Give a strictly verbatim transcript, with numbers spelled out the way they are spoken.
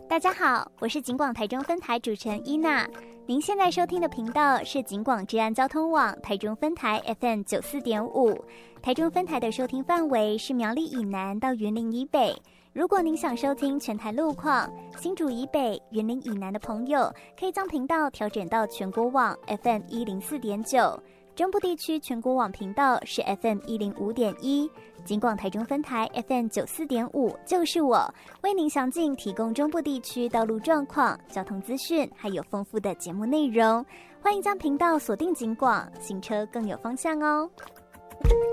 大家好，我是警广台中分台主持人伊娜。您现在收听的频道是警广治安交通网台中分台 F M 九四点五。台中分台的收听范围是苗栗以南到云林以北。如果您想收听全台路况，新竹以北、云林以南的朋友，可以将频道调整到全国网 F M 一零四点九。中部地区全国网频道是 F M 一零五点一，警广台中分台 F M 九四点五，就是我为您详尽提供中部地区道路状况、交通资讯，还有丰富的节目内容。欢迎将频道锁定警广，行车更有方向哦。